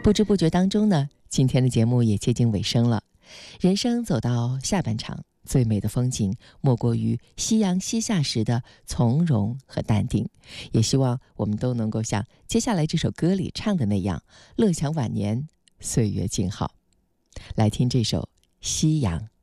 不知不觉当中呢，今天的节目也接近尾声了。人生走到下半场，最美的风景莫过于夕阳西下时的从容和淡定。也希望我们都能够像接下来这首歌里唱的那样，乐享晚年，岁月静好。来听这首《夕阳》。